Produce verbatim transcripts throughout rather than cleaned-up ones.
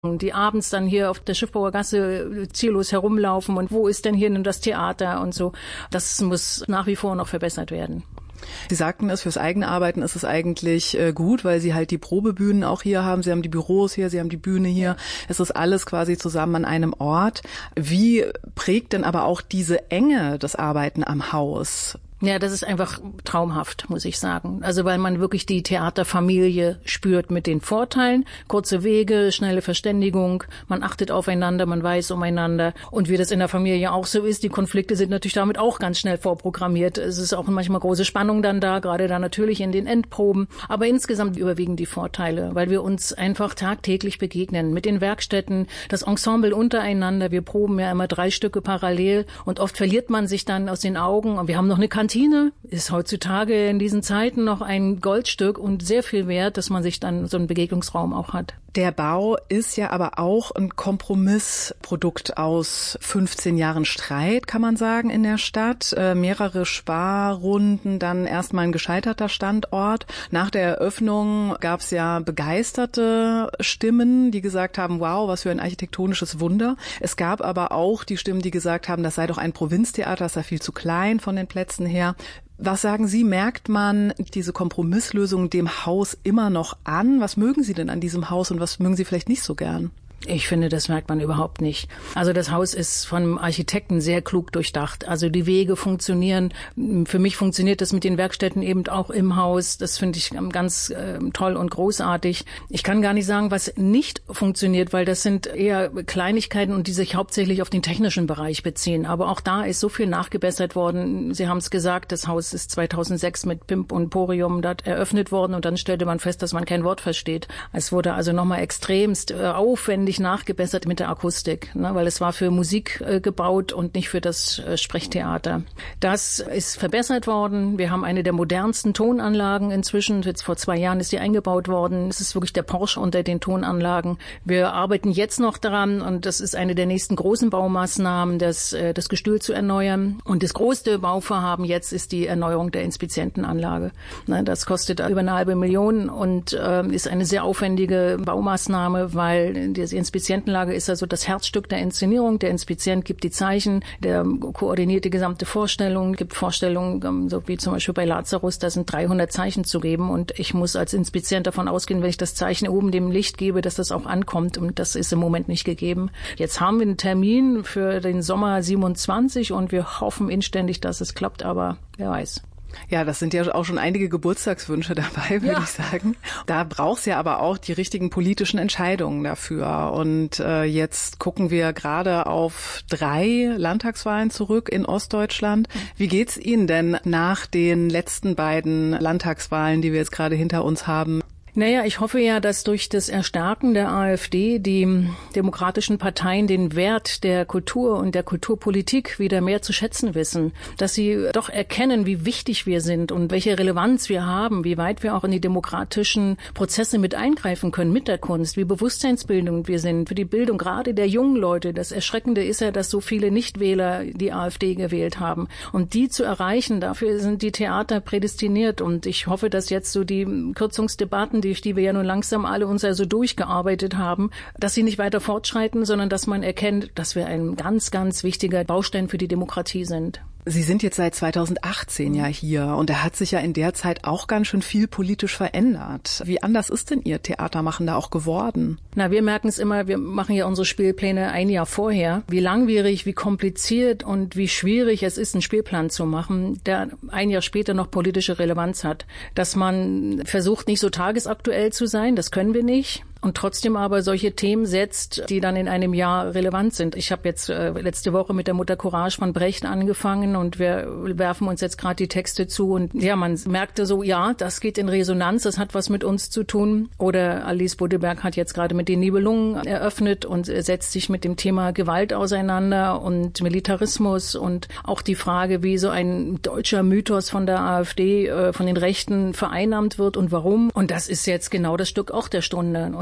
die abends dann hier auf der Schiffbauer Gasse ziellos herumlaufen und wo ist denn hier denn das Theater und so. Das muss nach wie vor noch verbessert werden. Sie sagten es, fürs eigene Arbeiten ist es eigentlich äh, gut, weil Sie halt die Probebühnen auch hier haben. Sie haben die Büros hier, Sie haben die Bühne hier. Es ist alles quasi zusammen an einem Ort. Wie prägt denn aber auch diese Enge das Arbeiten am Haus? Ja, das ist einfach traumhaft, muss ich sagen. Also weil man wirklich die Theaterfamilie spürt mit den Vorteilen. Kurze Wege, schnelle Verständigung, man achtet aufeinander, man weiß umeinander. Und wie das in der Familie auch so ist, die Konflikte sind natürlich damit auch ganz schnell vorprogrammiert. Es ist auch manchmal große Spannung dann da, gerade dann natürlich in den Endproben. Aber insgesamt überwiegen die Vorteile, weil wir uns einfach tagtäglich begegnen. Mit den Werkstätten, das Ensemble untereinander. Wir proben ja immer drei Stücke parallel und oft verliert man sich dann aus den Augen. Und wir haben noch eine Kantine. Kantine ist heutzutage in diesen Zeiten noch ein Goldstück und sehr viel wert, dass man sich dann so einen Begegnungsraum auch hat. Der Bau ist ja aber auch ein Kompromissprodukt aus fünfzehn Jahren Streit, kann man sagen, in der Stadt. Äh, mehrere Sparrunden, dann erstmal ein gescheiterter Standort. Nach der Eröffnung gab es ja begeisterte Stimmen, die gesagt haben, wow, was für ein architektonisches Wunder. Es gab aber auch die Stimmen, die gesagt haben, das sei doch ein Provinztheater, das sei viel zu klein von den Plätzen her. Was sagen Sie, merkt man diese Kompromisslösung dem Haus immer noch an? Was mögen Sie denn an diesem Haus und was mögen Sie vielleicht nicht so gern? Ich finde, das merkt man überhaupt nicht. Also das Haus ist vom Architekten sehr klug durchdacht. Also die Wege funktionieren. Für mich funktioniert das mit den Werkstätten eben auch im Haus. Das finde ich ganz äh, toll und großartig. Ich kann gar nicht sagen, was nicht funktioniert, weil das sind eher Kleinigkeiten und die sich hauptsächlich auf den technischen Bereich beziehen. Aber auch da ist so viel nachgebessert worden. Sie haben es gesagt, das Haus ist zweitausendsechs mit Pimp und Porium dort eröffnet worden und dann stellte man fest, dass man kein Wort versteht. Es wurde also nochmal extremst äh, aufwendig nachgebessert mit der Akustik, ne, weil es war für Musik äh, gebaut und nicht für das äh, Sprechtheater. Das ist verbessert worden. Wir haben eine der modernsten Tonanlagen inzwischen. Jetzt vor zwei Jahren ist die eingebaut worden. Es ist wirklich der Porsche unter den Tonanlagen. Wir arbeiten jetzt noch daran und das ist eine der nächsten großen Baumaßnahmen, das, äh, das Gestühl zu erneuern. Und das größte Bauvorhaben jetzt ist die Erneuerung der Inspizientenanlage. Ne, das kostet über eine halbe Million und äh, ist eine sehr aufwendige Baumaßnahme, weil die Inspizientenlage ist also das Herzstück der Inszenierung. Der Inspizient gibt die Zeichen, der koordiniert die gesamte Vorstellung, gibt Vorstellungen, so wie zum Beispiel bei Lazarus, da sind dreihundert Zeichen zu geben und ich muss als Inspizient davon ausgehen, wenn ich das Zeichen oben dem Licht gebe, dass das auch ankommt und das ist im Moment nicht gegeben. Jetzt haben wir einen Termin für den Sommer siebenundzwanzig und wir hoffen inständig, dass es klappt, aber wer weiß. Ja, das sind ja auch schon einige Geburtstagswünsche dabei, würde ja. ich sagen. Da braucht es ja aber auch die richtigen politischen Entscheidungen dafür. Und äh, jetzt gucken wir gerade auf drei Landtagswahlen zurück in Ostdeutschland. Wie geht's Ihnen denn nach den letzten beiden Landtagswahlen, die wir jetzt gerade hinter uns haben? Naja, ich hoffe ja, dass durch das Erstarken der AfD die demokratischen Parteien den Wert der Kultur und der Kulturpolitik wieder mehr zu schätzen wissen, dass sie doch erkennen, wie wichtig wir sind und welche Relevanz wir haben, wie weit wir auch in die demokratischen Prozesse mit eingreifen können mit der Kunst, wie bewusstseinsbildend wir sind für die Bildung gerade der jungen Leute. Das Erschreckende ist ja, dass so viele Nichtwähler die AfD gewählt haben. Und die zu erreichen, dafür sind die Theater prädestiniert. Und ich hoffe, dass jetzt so die Kürzungsdebatten, durch die wir ja nun langsam alle uns also durchgearbeitet haben, dass sie nicht weiter fortschreiten, sondern dass man erkennt, dass wir ein ganz, ganz wichtiger Baustein für die Demokratie sind. Sie sind jetzt seit zweitausendachtzehn ja hier und da hat sich ja in der Zeit auch ganz schön viel politisch verändert. Wie anders ist denn Ihr Theatermachen da auch geworden? Na, wir merken es immer, wir machen ja unsere Spielpläne ein Jahr vorher, wie langwierig, wie kompliziert und wie schwierig es ist, einen Spielplan zu machen, der ein Jahr später noch politische Relevanz hat. Dass man versucht, nicht so tagesaktuell zu sein, das können wir nicht. Und trotzdem aber solche Themen setzt, die dann in einem Jahr relevant sind. Ich habe jetzt äh, letzte Woche mit der Mutter Courage von Brecht angefangen und wir werfen uns jetzt gerade die Texte zu. Und ja, man merkte so, ja, das geht in Resonanz, das hat was mit uns zu tun. Oder Alice Buddeberg hat jetzt gerade mit den Nibelungen eröffnet und setzt sich mit dem Thema Gewalt auseinander und Militarismus und auch die Frage, wie so ein deutscher Mythos von der AfD, äh, von den Rechten vereinnahmt wird und warum. Und das ist jetzt genau das Stück auch der Stunde. Und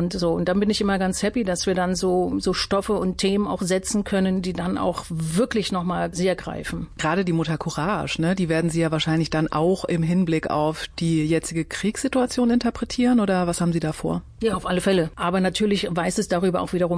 und so. Und dann bin ich immer ganz happy, dass wir dann so, so Stoffe und Themen auch setzen können, die dann auch wirklich nochmal sehr greifen. Gerade die Mutter Courage, ne, die werden Sie ja wahrscheinlich dann auch im Hinblick auf die jetzige Kriegssituation interpretieren, oder was haben Sie da vor? Ja, auf alle Fälle. Aber natürlich weiß es darüber auch wiederum